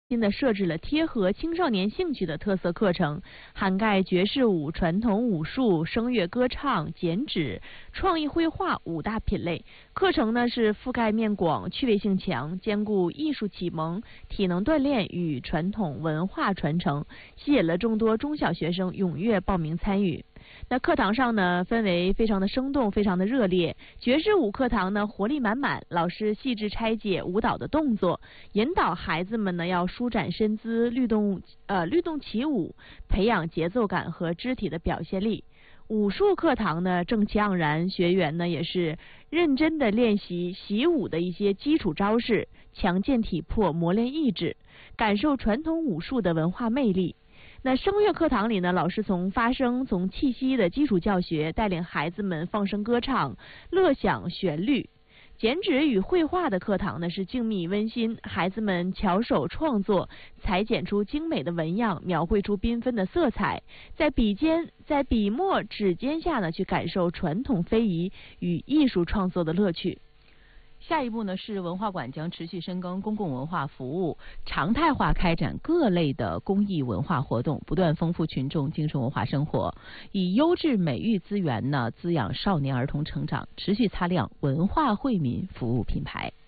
新的设置了贴合青少年兴趣的特色课程，涵盖爵士舞、传统武术、声乐歌唱、剪纸、创意绘画5大品类。课程呢是覆盖面广、趣味性强，兼顾艺术启蒙、体能锻炼与传统文化传承，吸引了众多中小学生踊跃报名参与。那课堂上呢，氛围非常的生动，非常的热烈。爵士舞课堂呢，活力满满，老师细致拆解舞蹈的动作，引导孩子们呢要舒展身姿，律动起舞，培养节奏感和肢体的表现力。武术课堂呢正气盎然，学员呢也是认真的练习习武的一些基础招式，强健体魄，磨练意志，感受传统武术的文化魅力。那声乐课堂里呢，老师从发声、从气息的基础教学，带领孩子们放声歌唱，乐享旋律。剪纸与绘画的课堂呢是静谧温馨，孩子们巧手创作，裁剪出精美的纹样，描绘出缤纷的色彩，在笔墨指尖下呢，去感受传统非遗与艺术创作的乐趣。 下一步呢，是文化馆将持续深耕公共文化服务，常态化开展各类的公益文化活动，不断丰富群众精神文化生活，以优质美育资源呢滋养少年儿童成长，持续擦亮文化惠民服务品牌。